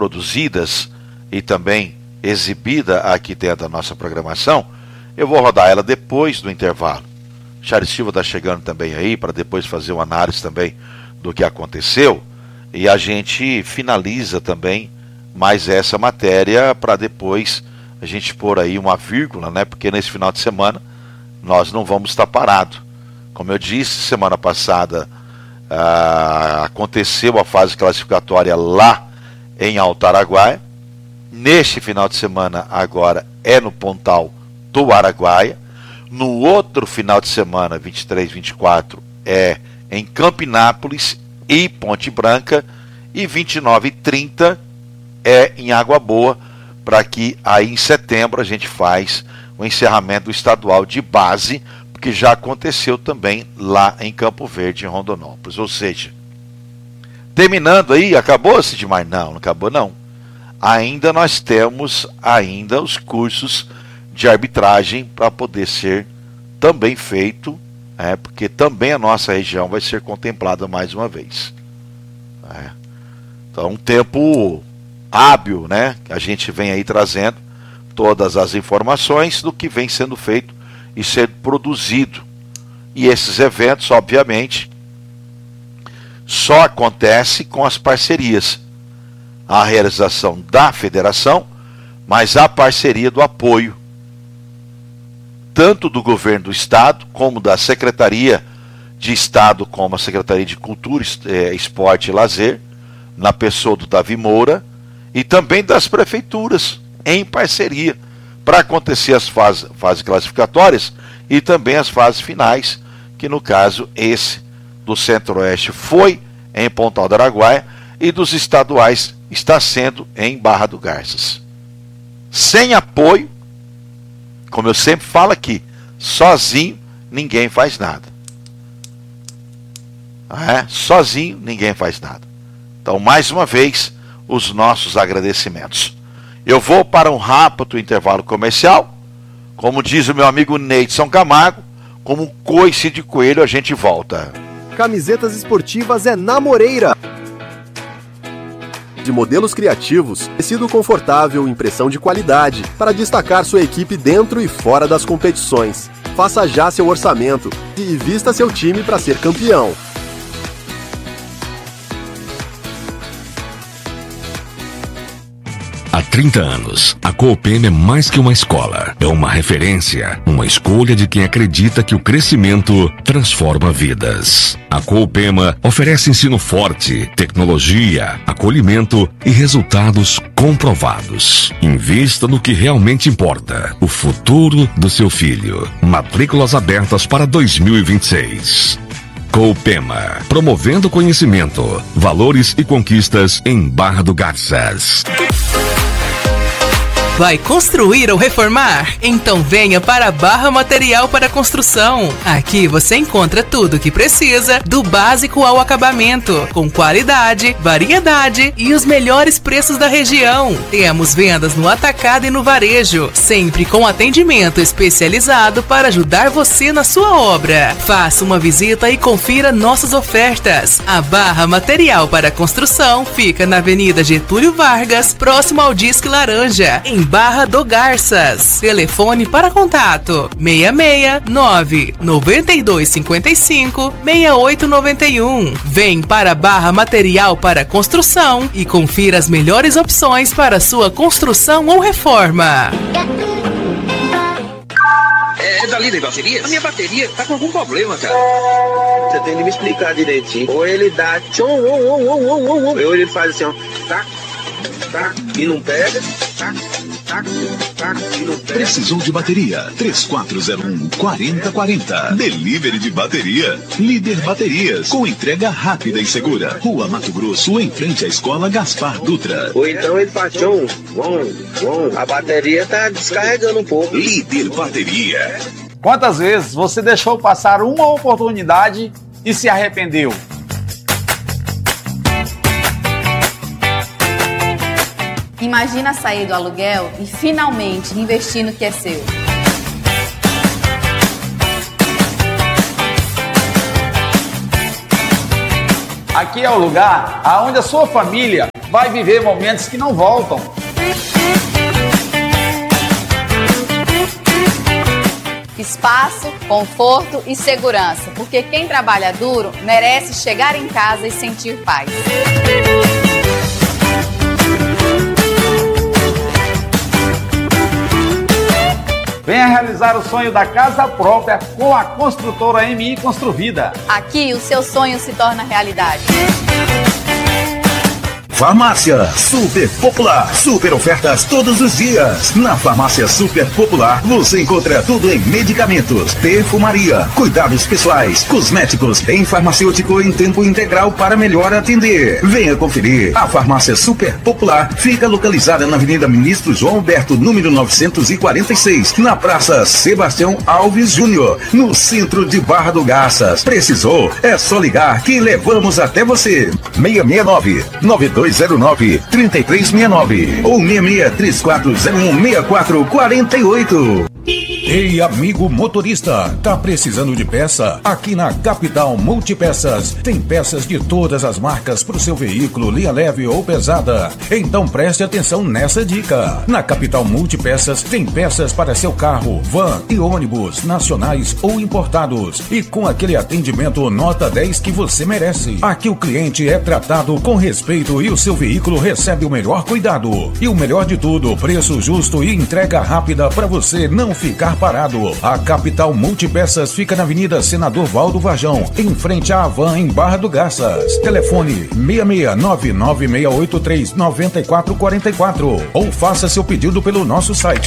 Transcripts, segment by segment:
produzidas e também exibida aqui dentro da nossa programação, eu vou rodar ela depois do intervalo. Charles Silva está chegando também aí para depois fazer uma análise também do que aconteceu, e a gente finaliza também mais essa matéria para depois a gente pôr aí uma vírgula, né? Porque nesse final de semana nós não vamos estar parados. Como eu disse, semana passada aconteceu a fase classificatória lá em Alto Araguaia. Neste final de semana agora é no Pontal do Araguaia. No outro final de semana, 23, 24, é em Campinápolis e Ponte Branca. E 29 e 30 é em Água Boa, para que aí em setembro a gente faz o encerramento do estadual de base, porque já aconteceu também lá em Campo Verde, em Rondonópolis. Ou seja, terminando aí, acabou-se demais? Não acabou não. Ainda nós temos ainda os cursos de arbitragem para poder ser também feito, porque também a nossa região vai ser contemplada mais uma vez. Então, um tempo hábil, né? Que a gente vem aí trazendo todas as informações do que vem sendo feito e sendo produzido. E esses eventos, obviamente, só acontece com as parcerias. A realização da federação, mas a parceria do apoio, tanto do governo do estado, como da Secretaria de Estado, como a Secretaria de Cultura, Esporte e Lazer, na pessoa do Davi Moura, e também das prefeituras, em parceria, para acontecer as fases classificatórias e também as fases finais, que no caso esse do Centro-Oeste foi em Pontal do Araguaia e dos estaduais está sendo em Barra do Garças. Sem apoio, como eu sempre falo aqui, sozinho ninguém faz nada. Sozinho ninguém faz nada. Então, mais uma vez, os nossos agradecimentos. Eu vou para um rápido intervalo comercial. Como diz o meu amigo Neidson Camargo, como um coice de coelho, a gente volta. Camisetas esportivas é na Moreira. De modelos criativos, tecido confortável, impressão de qualidade, para destacar sua equipe dentro e fora das competições. Faça já seu orçamento e vista seu time para ser campeão. Há 30 anos, a Coopema é mais que uma escola. É uma referência, uma escolha de quem acredita que o crescimento transforma vidas. A Coopema oferece ensino forte, tecnologia, acolhimento e resultados comprovados. Invista no que realmente importa, o futuro do seu filho. Matrículas abertas para 2026. Coopema, promovendo conhecimento, valores e conquistas em Barra do Garças. Vai construir ou reformar? Então venha para a Barra Material para Construção. Aqui você encontra tudo o que precisa, do básico ao acabamento, com qualidade, variedade e os melhores preços da região. Temos vendas no atacado e no varejo, sempre com atendimento especializado para ajudar você na sua obra. Faça uma visita e confira nossas ofertas. A Barra Material para Construção fica na Avenida Getúlio Vargas, próximo ao Disque Laranja, em Barra do Garças. Telefone para contato 669 9255 6891. Vem para Barra Material para Construção e confira as melhores opções para sua construção ou reforma. É da Líder Bateria? A minha bateria tá com algum problema, cara. Você tem que me explicar direitinho. Ou ele dá tchom, ou ele faz assim, ó, tá, e não pega, tá, e não pega. Precisou de bateria? 3401-4040. Delivery de bateria. Líder Baterias, com entrega rápida e segura. Rua Mato Grosso, em frente à Escola Gaspar Dutra. Ou então ele faz tchom, a bateria tá descarregando um pouco. Líder Bateria. Quantas vezes você deixou passar uma oportunidade e se arrependeu? Imagina sair do aluguel e finalmente investir no que é seu. Aqui é o lugar onde a sua família vai viver momentos que não voltam. Espaço, conforto e segurança, porque quem trabalha duro merece chegar em casa e sentir paz. Venha realizar o sonho da casa própria com a construtora MI Construvida. Aqui o seu sonho se torna realidade. Farmácia Super Popular. Super ofertas todos os dias. Na Farmácia Super Popular você encontra tudo em medicamentos, perfumaria, cuidados pessoais, cosméticos, em farmacêutico em tempo integral para melhor atender. Venha conferir. A Farmácia Super Popular fica localizada na Avenida Ministro João Alberto, número 946, na Praça Sebastião Alves Júnior, no centro de Barra do Garças. Precisou? É só ligar que levamos até você. 669-9209-3369 ou 6634016448. Ei, amigo motorista, tá precisando de peça? Aqui na Capital Multipeças tem peças de todas as marcas para o seu veículo, linha leve ou pesada. Então preste atenção nessa dica. Na Capital Multipeças tem peças para seu carro, van e ônibus, nacionais ou importados. E com aquele atendimento nota 10 que você merece. Aqui o cliente é tratado com respeito e o seu veículo recebe o melhor cuidado. E o melhor de tudo, preço justo e entrega rápida para você não ficar parado. A Capital Multipeças fica na Avenida Senador Valdo Varjão, em frente à Havan, em Barra do Garças. Telefone 66996839444 ou faça seu pedido pelo nosso site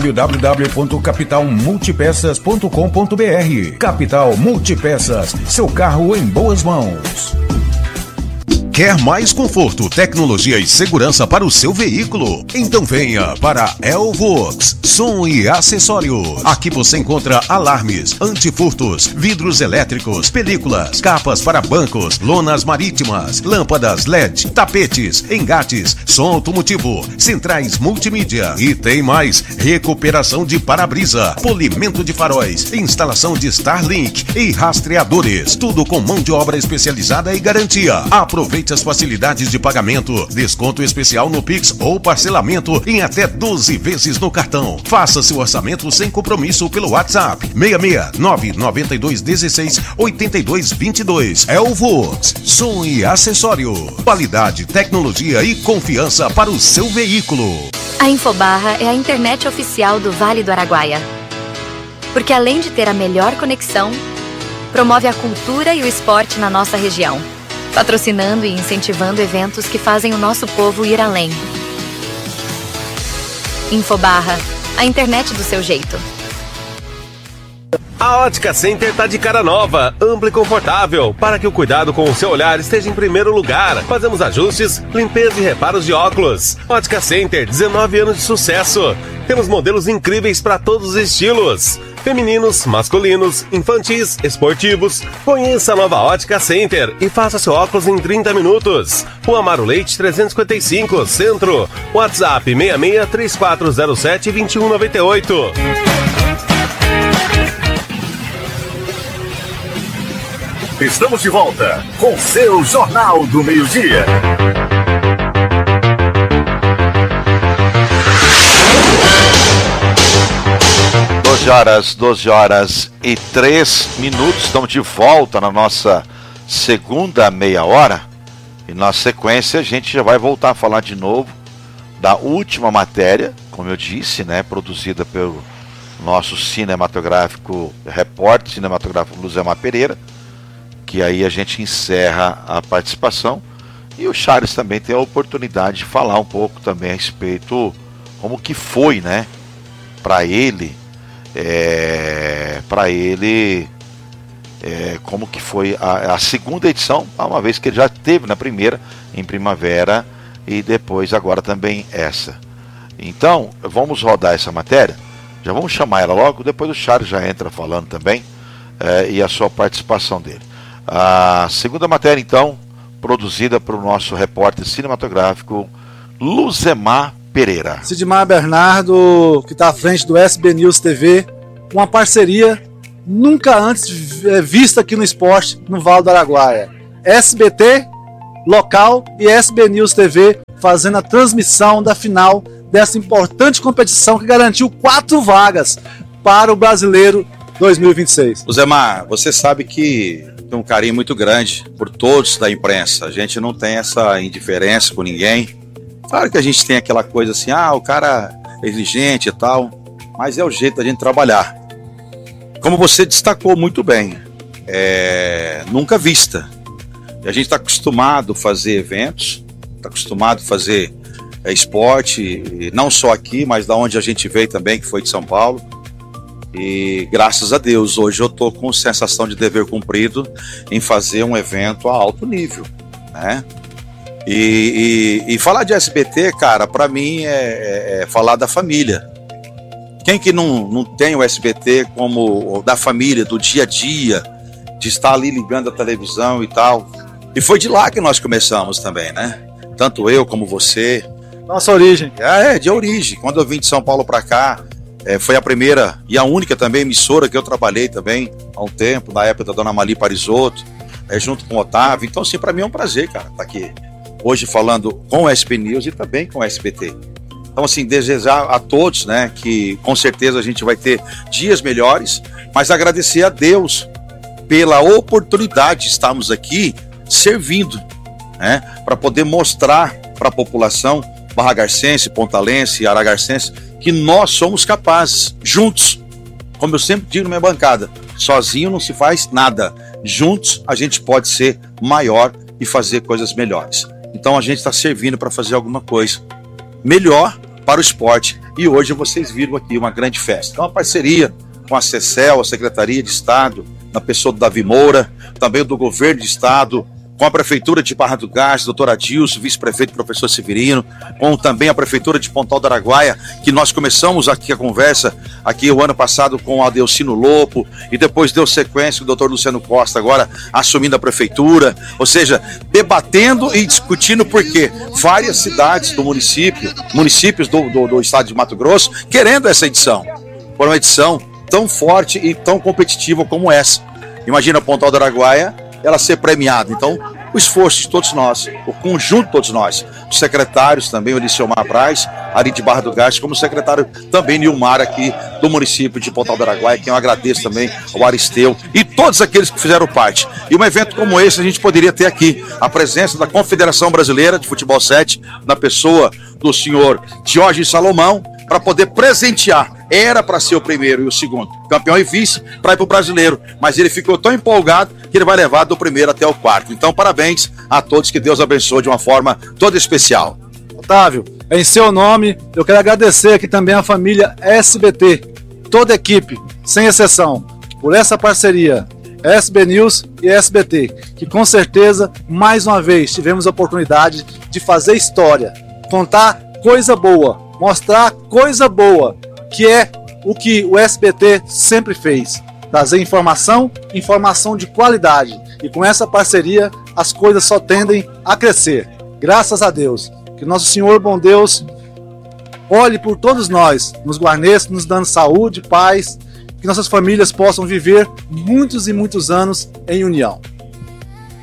www.capitalmultipeças.com.br. Capital Multipeças, seu carro em boas mãos. Quer mais conforto, tecnologia e segurança para o seu veículo? Então venha para Elvox Som e Acessórios. Aqui você encontra alarmes, antifurtos, vidros elétricos, películas, capas para bancos, lonas marítimas, lâmpadas LED, tapetes, engates, som automotivo, centrais multimídia e tem mais: recuperação de para-brisa, polimento de faróis, instalação de Starlink e rastreadores. Tudo com mão de obra especializada e garantia. Aproveite as facilidades de pagamento, desconto especial no Pix ou parcelamento em até 12 vezes no cartão. Faça seu orçamento sem compromisso pelo WhatsApp 669-9216-8222. Elvox Som e Acessório. Qualidade, tecnologia e confiança para o seu veículo. A Infobarra é a internet oficial do Vale do Araguaia. Porque além de ter a melhor conexão, promove a cultura e o esporte na nossa região, patrocinando e incentivando eventos que fazem o nosso povo ir além. Infobarra, a internet do seu jeito. A Ótica Center tá de cara nova, ampla e confortável, para que o cuidado com o seu olhar esteja em primeiro lugar. Fazemos ajustes, limpeza e reparos de óculos. Ótica Center, 19 anos de sucesso. Temos modelos incríveis para todos os estilos: femininos, masculinos, infantis, esportivos. Conheça a nova Ótica Center e faça seu óculos em 30 minutos. Rua Amaro Leite 355, Centro. WhatsApp 66-3407-2198. Estamos de volta com seu Jornal do Meio-Dia. Doze horas e 3 minutos. Estamos de volta na nossa segunda meia hora. E na sequência a gente já vai voltar a falar de novo da última matéria, como eu disse, né, produzida pelo nosso repórter cinematográfico Luzemar Pereira, que aí a gente encerra a participação. E o Charles também tem a oportunidade de falar um pouco também a respeito como que foi, né, para ele, como que foi a segunda edição, uma vez que ele já teve na primeira, em primavera, e depois agora também essa. Então, vamos rodar essa matéria, já vamos chamar ela logo, depois o Charles já entra falando também, e a sua participação dele. A segunda matéria, então, produzida pelo nosso repórter cinematográfico Luzemar Pereira. Sidmar Bernardo, que está à frente do SB News TV, uma parceria nunca antes vista aqui no esporte, no Vale do Araguaia. SBT local e SB News TV fazendo a transmissão da final dessa importante competição que garantiu 4 vagas para o Brasileiro 2026. Zé-Mar, você sabe que tem um carinho muito grande por todos da imprensa. A gente não tem essa indiferença com ninguém. Claro que a gente tem aquela coisa assim, o cara é exigente e tal, mas é o jeito da gente trabalhar. Como você destacou muito bem, nunca vista. A gente está acostumado a fazer eventos, está acostumado a fazer esporte, não só aqui, mas da onde a gente veio também, que foi de São Paulo. E graças a Deus, hoje eu estou com sensação de dever cumprido em fazer um evento a alto nível, né? E falar de SBT, cara, para mim é falar da família. Quem que não tem o SBT como da família, do dia a dia, de estar ali ligando a televisão e tal? E foi de lá que nós começamos também, né? Tanto eu como você. Nossa origem. De origem. Quando eu vim de São Paulo para cá, foi a primeira e a única também emissora que eu trabalhei também há um tempo, na época da Dona Mali Parisotto, junto com o Otávio. Então, assim, para mim é um prazer, cara, estar aqui hoje falando com o SB News e também com o SBT. Então, assim, desejar a todos, né, que com certeza a gente vai ter dias melhores, mas agradecer a Deus pela oportunidade de estarmos aqui servindo, né, para poder mostrar para a população barragarcense, pontalense, aragarcense, que nós somos capazes, juntos, como eu sempre digo na minha bancada, sozinho não se faz nada, juntos a gente pode ser maior e fazer coisas melhores. Então a gente está servindo para fazer alguma coisa melhor para o esporte, e hoje vocês viram aqui uma grande festa. Então, uma parceria com a CECEL, a Secretaria de Estado, na pessoa do Davi Moura, também do Governo de Estado, com a Prefeitura de Barra do Garças, doutor Adilson, vice-prefeito professor Severino, com também a Prefeitura de Pontal do Araguaia, que nós começamos aqui a conversa, aqui o ano passado com o Adelcino Lopo, e depois deu sequência com o doutor Luciano Costa, agora assumindo a Prefeitura, ou seja, debatendo e discutindo porque várias cidades do municípios do estado de Mato Grosso, querendo essa edição, por uma edição tão forte e tão competitiva como essa. Imagina Pontal do Araguaia, ela ser premiada. Então, o esforço de todos nós, o conjunto de todos nós, os secretários também, o Liceu Braz, ali de Barra do Garças, como secretário também Nilmar aqui do município de Pontal do Araguaia, quem eu agradeço também ao Aristeu e todos aqueles que fizeram parte. E um evento como esse a gente poderia ter aqui a presença da Confederação Brasileira de Futebol 7, na pessoa do senhor Jorge Salomão, para poder presentear. Era para ser o primeiro e o segundo, campeão e vice, para ir para o brasileiro, mas ele ficou tão empolgado que ele vai levar do primeiro até o quarto. Então, parabéns a todos, que Deus abençoe de uma forma toda especial. Otávio, em seu nome, eu quero agradecer aqui também a família SBT, toda a equipe, sem exceção, por essa parceria, SB News e SBT, que com certeza, mais uma vez, tivemos a oportunidade de fazer história, contar coisa boa, mostrar coisa boa, que é o que o SBT sempre fez, trazer informação de qualidade, e com essa parceria as coisas só tendem a crescer, graças a Deus. Que nosso Senhor bom Deus olhe por todos nós, nos guarneça, nos dando saúde, paz, que nossas famílias possam viver muitos e muitos anos em união.